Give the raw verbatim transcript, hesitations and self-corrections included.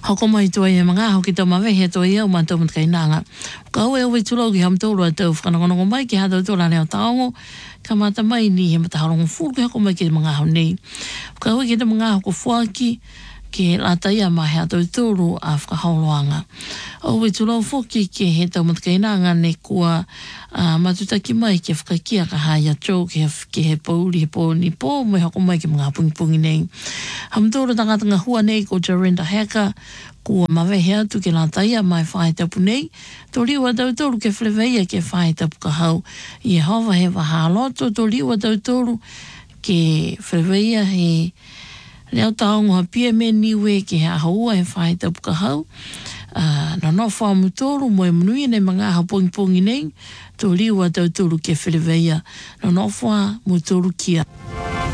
hako mai toa ia mga aho ki tau mawe he toa ia o mātou mat kainanga. Ka ue ue tulau ki ham tōru a tau whakanakonongo mai ki hata tōra leo taongo ka mata mai ni he mata harongo fulu ki hako mai ki mga aho nei. Ka ue ki te mga aho ko fuaki ke lata ia ma he atau tōru a whakahauloanga. O ue tulau foki ke he tau mat kainanga ne kua uh, matutaki mai ke whakakia ka haia tō ke, ke he pauri he pōni pō mai hako mai ki mga pungi nei. Ham tōru tangatanga hua nei ko Jarenda Haka kua mawe he atu ke lata ia mai whae tapu nei. Tō liwa tau tōru ke whleweia ke whae tapu ka hau. I hova he wahaloto tō liwa tau tōru ke whleweia he leo taongo ha pia me niwe ke ha haua he whae tapu ka hau. Uh, na no whamu tōru moe munui nei mga ha pongi pongi nei. Tō liwa tau tōru ke whleweia. Na no wha mu tōru kia.